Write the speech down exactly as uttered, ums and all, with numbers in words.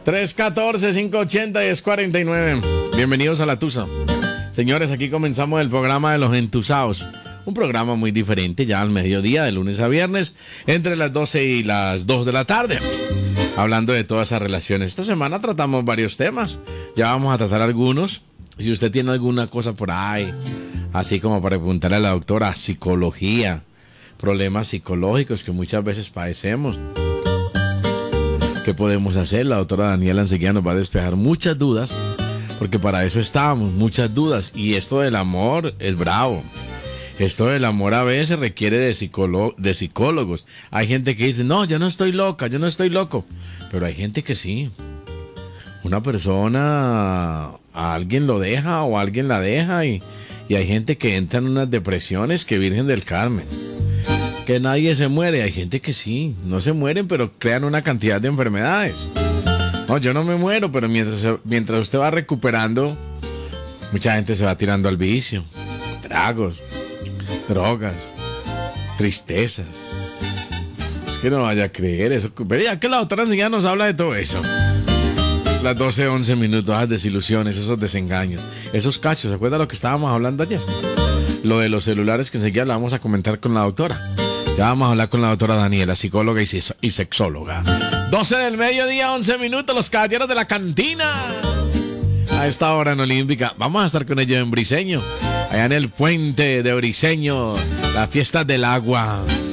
tres uno cuatro, cinco ocho cero, uno cero cuatro nueve. Bienvenidos a La Tusa. Señores, aquí comenzamos el programa de Los Entusados. Un programa muy diferente, ya al mediodía, de lunes a viernes, entre las doce y las dos de la tarde. Hablando de todas esas relaciones. Esta semana tratamos varios temas. Ya vamos a tratar algunos. Si usted tiene alguna cosa por ahí, así como para preguntarle a la doctora, psicología, problemas psicológicos que muchas veces padecemos, ¿qué podemos hacer? La doctora Daniela enseguida nos va a despejar muchas dudas, porque para eso estábamos, muchas dudas. Y esto del amor es bravo. Esto del amor a veces requiere de, psicólogo, de psicólogos. Hay gente que dice, no, yo no estoy loca, yo no estoy loco. Pero hay gente que sí. Una persona, a alguien lo deja o alguien la deja y, y hay gente que entra en unas depresiones que Virgen del Carmen. Que nadie se muere. Hay gente que sí, no se mueren, pero crean una cantidad de enfermedades. No, yo no me muero, pero mientras, mientras usted va recuperando, mucha gente se va tirando al vicio. Tragos, drogas, tristezas. Es que no vaya a creer eso. Vería que la doctora enseguida nos habla de todo eso. Las doce, once minutos, esas desilusiones, esos desengaños, esos cachos. ¿Se acuerda lo que estábamos hablando ayer? Lo de los celulares, que enseguida la vamos a comentar con la doctora. Ya vamos a hablar con la doctora Daniela, psicóloga y, y sexóloga. doce del mediodía, once minutos, los caballeros de la cantina. A esta hora en Olímpica. Vamos a estar con ellos en Briseño. Allá en el puente de Briseño. La fiesta del agua.